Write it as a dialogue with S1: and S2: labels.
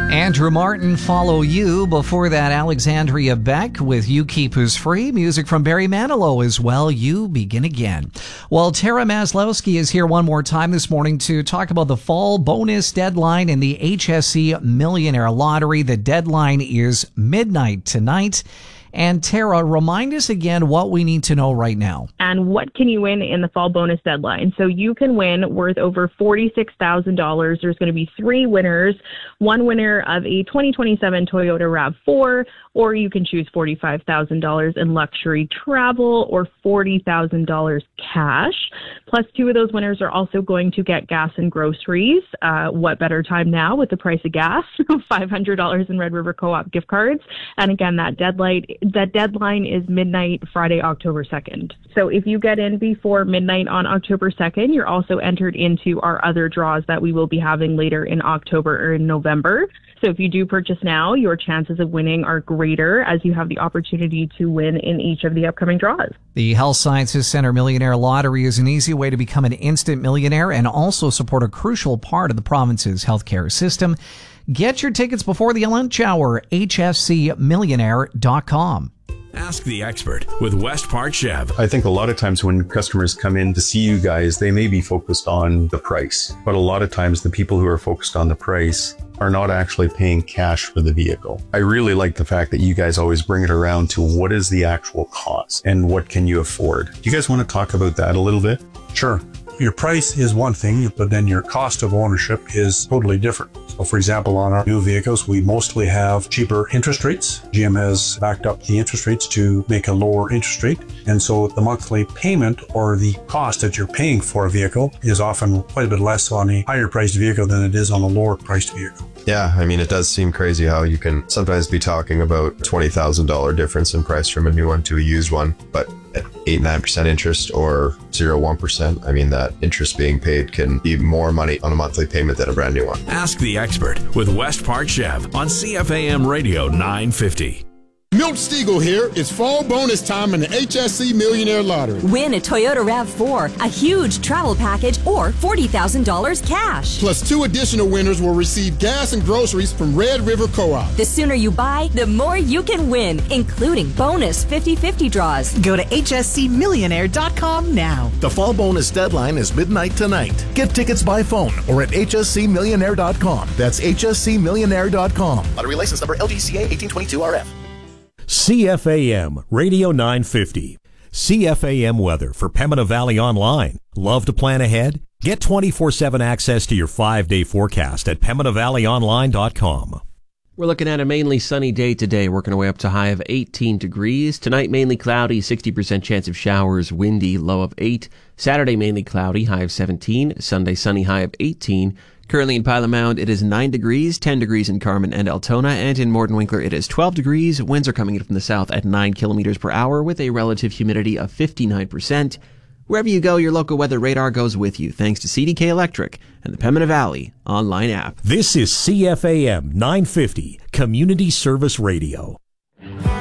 S1: Andrew Martin, Follow You. Before that, Alexandria Beck with You Keep Us Free. Music from Barry Manilow as well, You Begin Again. Well, Tara Maslowski is here one more time this morning to talk about the fall bonus deadline in the HSC Millionaire Lottery. The deadline is midnight tonight. And Tara, remind us again what we need to know right now.
S2: And what can you win in the fall bonus deadline? So you can win worth over $46,000. There's going to be 3 winners. One winner of a 2027 Toyota RAV4, or you can choose $45,000 in luxury travel or $40,000 cash. Plus 2 of those winners are also going to get gas and groceries. What better time now with the price of gas? $500 in Red River Co-op gift cards. And again, that deadline is midnight, Friday, October 2nd. So if you get in before midnight on October 2nd, you're also entered into our other draws that we will be having later in October or in November. So if you do purchase now, your chances of winning are greater as you have the opportunity to win in each of the upcoming draws.
S1: The Health Sciences Center Millionaire Lottery is an easy way to become an instant millionaire and also support a crucial part of the province's healthcare system. Get your tickets before the lunch hour, hscmillionaire.com.
S3: Ask the expert with West Park Chev.
S4: I think a lot of times when customers come in to see you guys, they may be focused on the price, but a lot of times the people who are focused on the price are not actually paying cash for the vehicle. I really like the fact that you guys always bring it around to what is the actual cost and what can you afford. Do you guys want to talk about that a little bit?
S5: Sure. Your price is one thing, but then your cost of ownership is totally different. So for example, on our new vehicles, we mostly have cheaper interest rates. GM has backed up the interest rates to make a lower interest rate. And so the monthly payment or the cost that you're paying for a vehicle is often quite a bit less on a higher priced vehicle than it is on a lower priced vehicle.
S6: Yeah, I mean, it does seem crazy how you can sometimes be talking about $20,000 difference in price from a new one to a used one, but at 8-9% interest or 0-1%, I mean, that interest being paid can be more money on a monthly payment than a brand new one.
S3: Ask the expert with West Park Chev on CFAM Radio 950.
S7: Milt Stiegel here. It's fall bonus time in the HSC Millionaire Lottery.
S8: Win a Toyota RAV4, a huge travel package, or $40,000 cash.
S7: Plus 2 additional winners will receive gas and groceries from Red River Co-op.
S8: The sooner you buy, the more you can win, including bonus 50/50 draws.
S9: Go to hscmillionaire.com now.
S10: The fall bonus deadline is midnight tonight. Get tickets by phone or at hscmillionaire.com. That's hscmillionaire.com.
S11: Lottery license number LGCA 1822RF.
S12: CFAM Radio 950. CFAM weather for Pembina Valley Online. Love to plan ahead? Get 24/7 access to your 5-day forecast at PembinaValleyOnline.com.
S13: We're looking at a mainly sunny day today, working our way up to a high of 18 degrees. Tonight, mainly cloudy, 60% chance of showers, windy, low of 8. Saturday, mainly cloudy, high of 17. Sunday, sunny, high of 18. Currently in Pilot Mound, it is 9 degrees, 10 degrees in Carman and Altona, and in Morton Winkler, it is 12 degrees. Winds are coming in from the south at 9 kilometers per hour with a relative humidity of 59%. Wherever you go, your local weather radar goes with you, thanks to CDK Electric and the Pembina Valley online app.
S12: This is CFAM 950, Community Service Radio.